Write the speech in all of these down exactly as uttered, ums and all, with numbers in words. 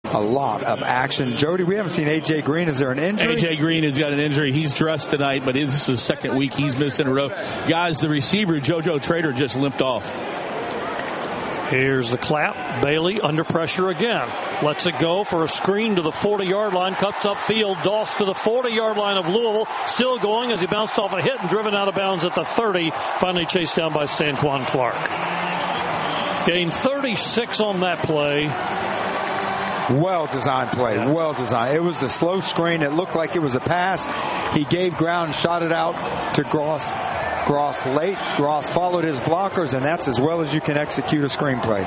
a lot of action. Jody, we haven't seen A J Green. Is there an injury? A J Green has got an injury. He's dressed tonight, but this is the second week he's missed in a row. Guys, the receiver, JoJo Trader, just limped off. Here's the clap. Bailey under pressure again. Lets it go for a screen to the forty-yard line. Cuts upfield. Doss to the forty-yard line of Louisville. Still going as he bounced off a hit and driven out of bounds at the thirty. Finally chased down by Stanquan Clark. Gained thirty-six on that play. Well-designed play. Yeah. Well-designed. It was the slow screen. It looked like it was a pass. He gave ground, shot it out to Gross. Gross late. Gross followed his blockers, and that's as well as you can execute a screenplay.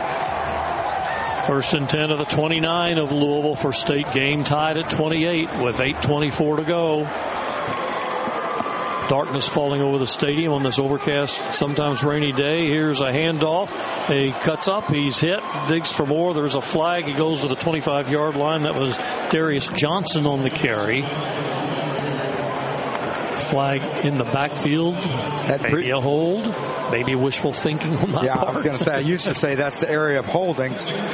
First and ten of the twenty-nine of Louisville for State. Game tied at twenty-eight with eight twenty-four to go. Darkness falling over the stadium on this overcast, sometimes rainy day. Here's a handoff. He cuts up. He's hit. Digs for more. There's a flag. He goes to the twenty-five-yard line. That was Darius Johnson on the carry. Flag in the backfield. That maybe pre- a hold. Maybe wishful thinking on my yeah, part. I was going to say, I used to say that's the area of holding.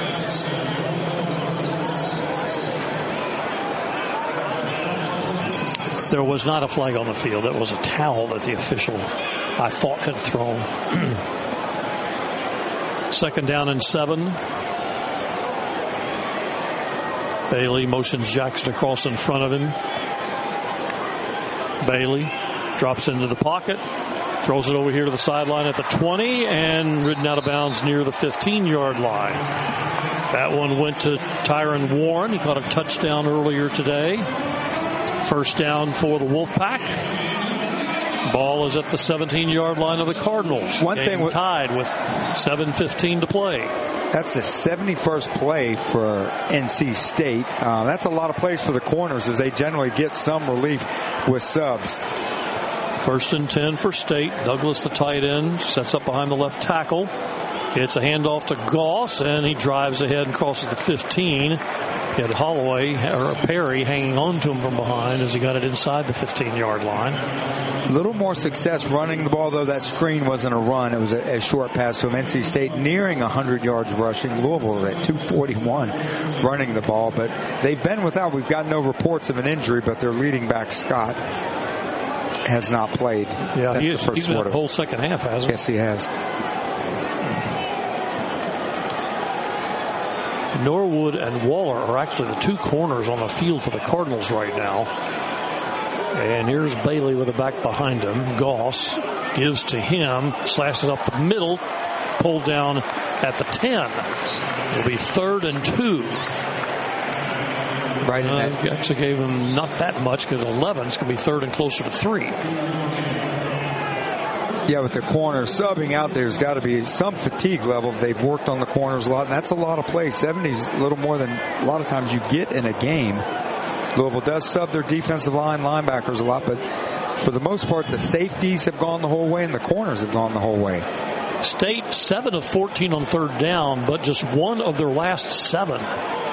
There was not a flag on the field. It was a towel that the official, I thought, had thrown. Second down and seven. Bailey motions Jackson across in front of him. Bailey drops into the pocket, throws it over here to the sideline at the twenty, and ridden out of bounds near the fifteen-yard line. That one went to Tyron Warren. He caught a touchdown earlier today. First down for the Wolfpack. Ball is at the seventeen-yard line of the Cardinals. One Game thing with, tied with seven fifteen to play. That's the seventy-first play for N C State. Uh, that's a lot of plays for the corners as they generally get some relief with subs. First and ten for State. Douglas, the tight end, sets up behind the left tackle. It's a handoff to Goss, and he drives ahead and crosses the fifteen. He had Holloway or Perry hanging on to him from behind as he got it inside the fifteen-yard line. A little more success running the ball, though that screen wasn't a run. It was a, a short pass to him. N C State nearing one hundred yards rushing. Louisville at two forty-one running the ball, but they've been without. We've got no reports of an injury, but their leading back, Scott, has not played. Yeah, he is, he's been the whole second half, hasn't he? Yes, he has. Norwood and Waller are actually the two corners on the field for the Cardinals right now. And here's Bailey with a back behind him. Goss gives to him, slashes up the middle, pulled down at the ten. It'll be third and two. Right in uh, that. Actually gave him not that much because eleven. It's going to be third and closer to three. Yeah, with the corner subbing out, there's got to be some fatigue level. They've worked on the corners a lot, and that's a lot of plays. seventy's a little more than a lot of times you get in a game. Louisville does sub their defensive line linebackers a lot, but for the most part, the safeties have gone the whole way, and the corners have gone the whole way. State seven of fourteen on third down, but just one of their last seven.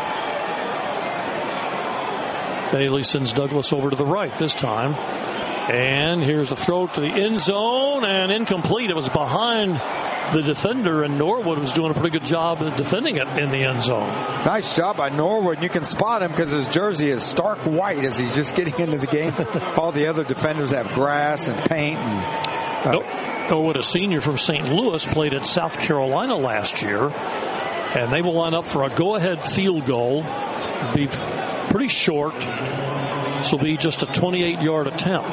Bailey sends Douglas over to the right this time. And here's the throw to the end zone, and incomplete. It was behind the defender, and Norwood was doing a pretty good job of defending it in the end zone. Nice job by Norwood. You can spot him because his jersey is stark white as he's just getting into the game. All the other defenders have grass and paint. And, uh, Norwood, a senior from Saint Louis, played at South Carolina last year, and they will line up for a go-ahead field goal. It'll be pretty short. This will be just a twenty-eight-yard attempt.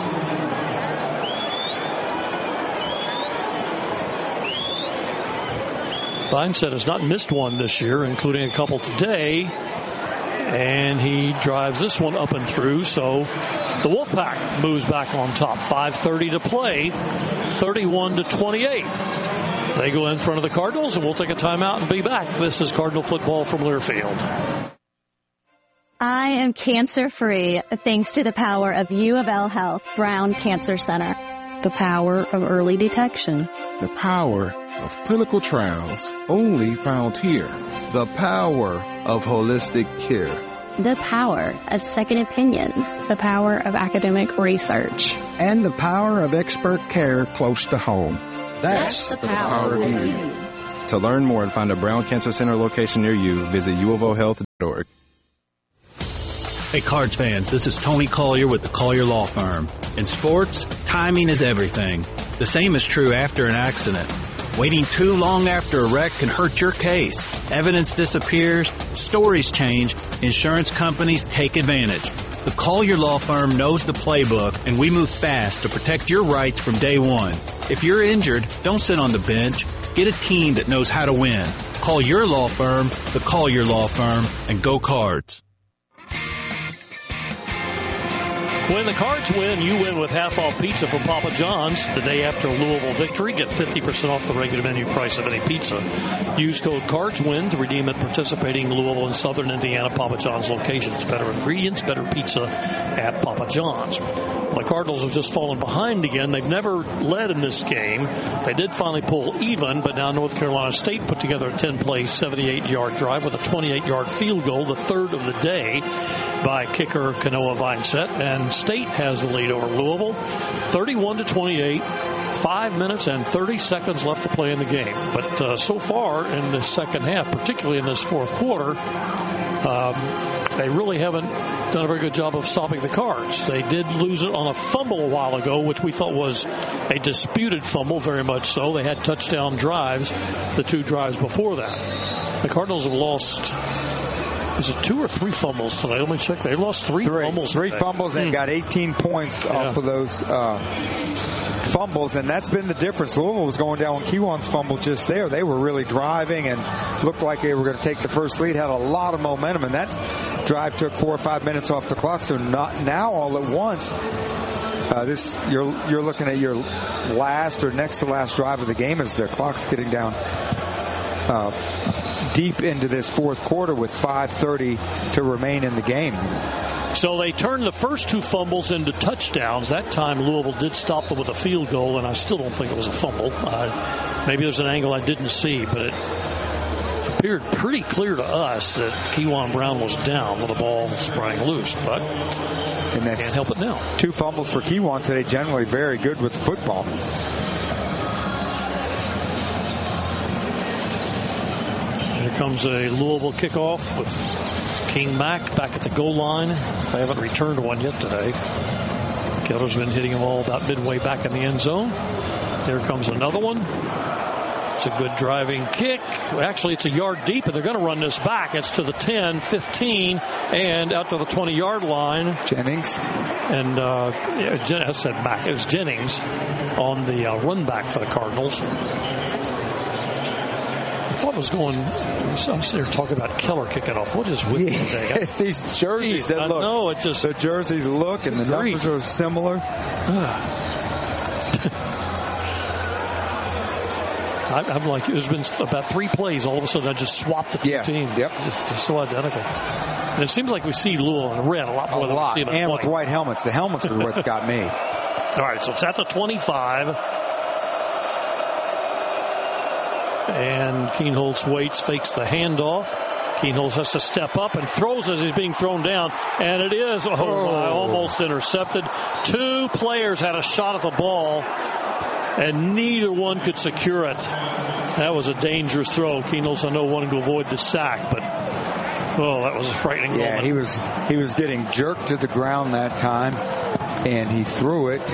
Vineset has not missed one this year, including a couple today. And he drives this one up and through, so the Wolfpack moves back on top. five thirty to play, thirty-one to twenty-eight. They go in front of the Cardinals, and we'll take a timeout and be back. This is Cardinal football from Learfield. I am cancer-free thanks to the power of U of L Health Brown Cancer Center. The power of early detection. The power of clinical trials only found here. The power of holistic care. The power of second opinions. The power of academic research. And the power of expert care close to home. That's, That's the, the power, power we need. To learn more and find a Brown Cancer Center location near you, visit u of o health dot org. Hey, Cards fans, this is Tony Collier with the Collier Law Firm. In sports, timing is everything. The same is true after an accident. Waiting too long after a wreck can hurt your case. Evidence disappears, stories change, insurance companies take advantage. The Collier Law Firm knows the playbook, and we move fast to protect your rights from day one. If you're injured, don't sit on the bench. Get a team that knows how to win. Call your law firm, the Collier Law Firm, and go Cards. When the Cards win, you win with half-off pizza from Papa John's. The day after Louisville victory, get fifty percent off the regular menu price of any pizza. Use code CARDSWIN to redeem at participating Louisville and Southern Indiana Papa John's locations. Better ingredients, better pizza at Papa John's. The Cardinals have just fallen behind again. They've never led in this game. They did finally pull even, but now North Carolina State put together a ten-play, seventy-eight-yard drive with a twenty-eight-yard field goal, the third of the day by kicker Kanoa Vincent, and State has the lead over Louisville, thirty-one to twenty-eight. Five minutes and thirty seconds left to play in the game. But uh, so far in the second half, particularly in this fourth quarter, um, they really haven't done a very good job of stopping the Cards. They did lose it on a fumble a while ago, which we thought was a disputed fumble, very much so. They had touchdown drives, the two drives before that. The Cardinals have lost, is it two or three fumbles today? Let me check. They lost three, three fumbles Three today. fumbles and mm. got eighteen points yeah. off of those uh, fumbles, and that's been the difference. Louisville was going down on Kiwan's fumble just there. They were really driving and looked like they were going to take the first lead, had a lot of momentum, and that drive took four or five minutes off the clock. So not now all at once, uh, this you're you're looking at your last or next to last drive of the game as their clock's getting down uh, deep into this fourth quarter with five thirty to remain in the game. So they turned the first two fumbles into touchdowns. That time Louisville did stop them with a field goal, and I still don't think it was a fumble. Uh, maybe there's an angle I didn't see, but it appeared pretty clear to us that Kewan Brown was down when the ball sprang loose, but and that's can't help it now. Two fumbles for Kewan today, generally very good with football. Here comes a Louisville kickoff with King Mack back at the goal line. They haven't returned one yet today. Keller's been hitting them all about midway back in the end zone. Here comes another one. It's a good driving kick. Actually, it's a yard deep, and they're going to run this back. It's to the ten, fifteen, and out to the twenty-yard line. Jennings. And uh, yeah, Jen- I said Mack. It was Jennings on the uh, run back for the Cardinals. I thought it was going, I'm sitting there talking about Keller kicking off. What is with yeah, today? These jerseys, that I look. know, it just, the jerseys look and the grief. Numbers are similar. I, I'm like, there's been about three plays. All of a sudden, I just swapped the two yeah. teams. Yep. Just, just so identical. And it seems like we see Louisville in red a lot more a than lot. we see them and white. with white helmets. The helmets are what's got me. All right, so it's at the twenty-five. And Kienholz waits, fakes the handoff. Kienholz has to step up and throws as he's being thrown down. And it is, oh, oh. My, almost intercepted. Two players had a shot at the ball, and neither one could secure it. That was a dangerous throw. Kienholz, I know, wanted to avoid the sack, but, oh, that was a frightening yeah, moment. he was, he was getting jerked to the ground that time, and he threw it.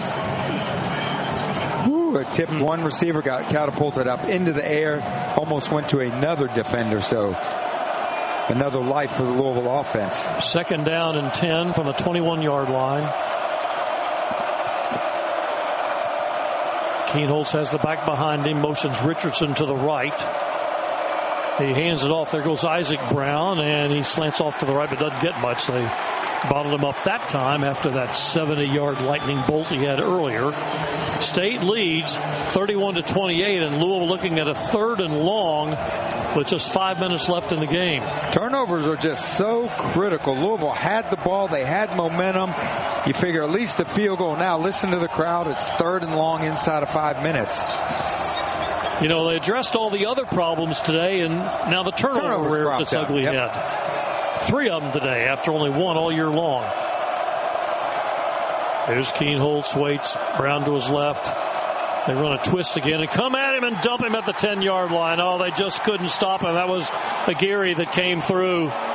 It tipped one receiver, got catapulted up into the air, almost went to another defender. So another life for the Louisville offense. Second down and ten from the twenty-one-yard line. Kienholz has the back behind him, motions Richardson to the right. He hands it off. There goes Isaac Brown, and he slants off to the right, but doesn't get much. They bottled him up that time after that seventy-yard lightning bolt he had earlier. State leads thirty-one to twenty-eight, and Louisville looking at a third and long with just five minutes left in the game. Turnovers are just so critical. Louisville had the ball. They had momentum. You figure at least a field goal. Now listen to the crowd. It's third and long inside of five minutes. You know, they addressed all the other problems today, and now the turnover reared its ugly yep. head. Three of them today after only one all year long. There's Kienholz, waits, Brown to his left. They run a twist again and come at him and dump him at the ten-yard line. Oh, they just couldn't stop him. That was Aguirre that came through.